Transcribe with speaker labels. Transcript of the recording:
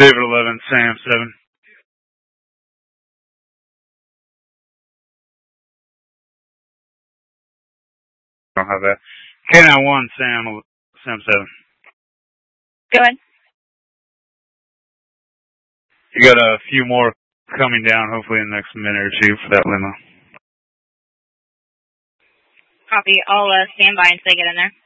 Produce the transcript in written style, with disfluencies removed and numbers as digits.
Speaker 1: David 11, Sam 7. Don't have that. K9 1, Sam 7.
Speaker 2: Go ahead.
Speaker 1: You got a few more coming down, hopefully in the next minute or two for that limo.
Speaker 2: Copy. I'll stand by until they get in there.